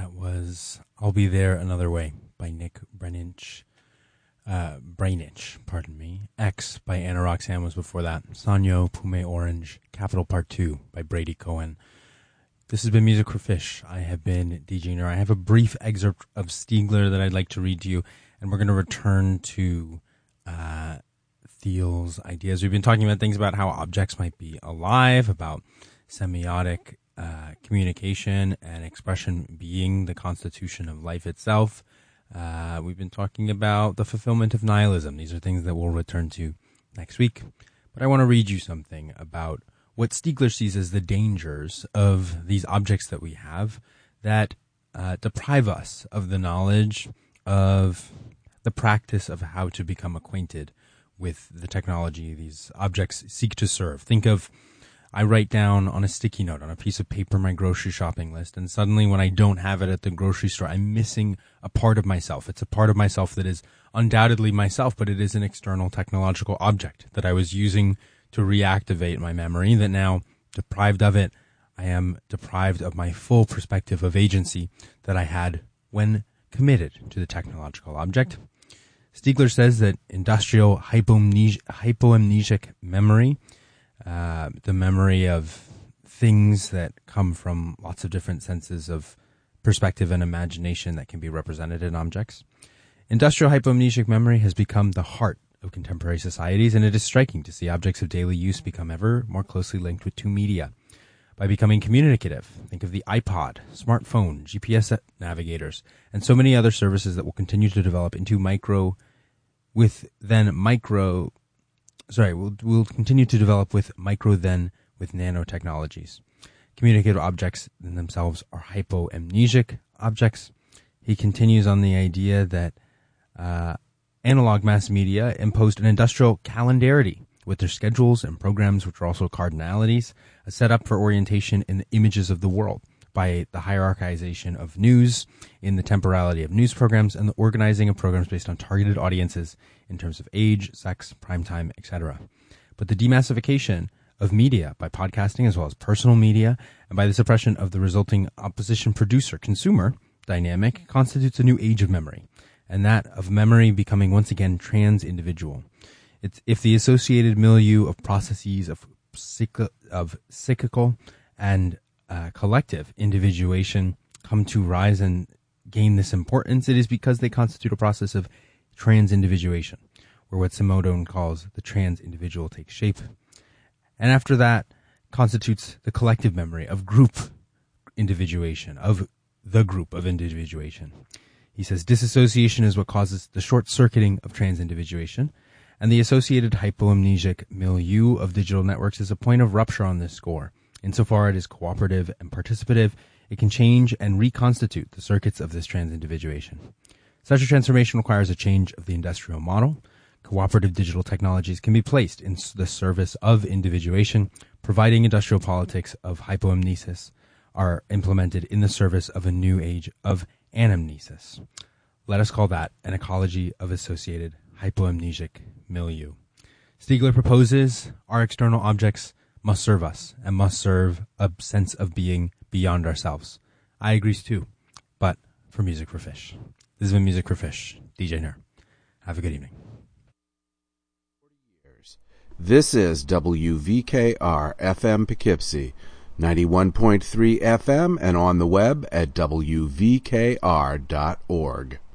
That was I'll Be There Another Way by Nick Brainich. Pardon me. X by Anna Roxanne was before that. Sanyo Pume Orange, Capital Part 2 by Brady Cohen. This has been Music for Fish. I have been DJ Ner. I have a brief excerpt of Stiegler that I'd like to read to you, and we're going to return to Thiel's ideas. We've been talking about things about how objects might be alive, about semiotic communication and expression being the constitution of life itself. We've been talking about the fulfillment of nihilism. These are things that we'll return to next week. But I want to read you something about what Stiegler sees as the dangers of these objects that we have that deprive us of the knowledge of the practice of how to become acquainted with the technology these objects seek to serve. Think of, I write down on a sticky note, on a piece of paper, my grocery shopping list, and suddenly when I don't have it at the grocery store, I'm missing a part of myself. It's a part of myself that is undoubtedly myself, but it is an external technological object that I was using to reactivate my memory, that now, deprived of it, I am deprived of my full perspective of agency that I had when committed to the technological object. Stiegler says that industrial hypoamnesic memory, the memory of things that come from lots of different senses of perspective and imagination that can be represented in objects. Industrial hypoamnesic memory has become the heart of contemporary societies, and it is striking to see objects of daily use become ever more closely linked with two media. By becoming communicative, think of the iPod, smartphone, GPS navigators, and so many other services that will continue to develop into we'll continue to develop with nanotechnologies. Communicative objects in themselves are hypoamnesic objects. He continues on the idea that analog mass media imposed an industrial calendarity with their schedules and programs, which are also cardinalities, a setup for orientation in the images of the world by the hierarchization of news, in the temporality of news programs, and the organizing of programs based on targeted audiences in terms of age, sex, prime time, etc. But the demassification of media by podcasting as well as personal media and by the suppression of the resulting opposition producer-consumer dynamic constitutes a new age of memory, and that of memory becoming once again trans-individual. If the associated milieu of processes of cyclical and collective individuation come to rise and gain this importance, it is because they constitute a process of trans-individuation, where what Simondon calls the trans-individual takes shape. And after that constitutes the collective memory of group individuation, of the group of individuation. He says disassociation is what causes the short-circuiting of trans-individuation, and the associated hypoamnesic milieu of digital networks is a point of rupture on this score. Insofar it is cooperative and participative, it can change and reconstitute the circuits of this trans-individuation. Such a transformation requires a change of the industrial model. Cooperative digital technologies can be placed in the service of individuation, providing industrial politics of hypoamnesis are implemented in the service of a new age of anamnesis. Let us call that an ecology of associated hypoamnesic milieu. Stiegler proposes our external objects must serve us and must serve a sense of being beyond ourselves. I agree too, but for Music for Fish. This has been Music for Fish, DJ Ner. Have a good evening. This is WVKR FM Poughkeepsie, 91.3 FM and on the web at WVKR.org.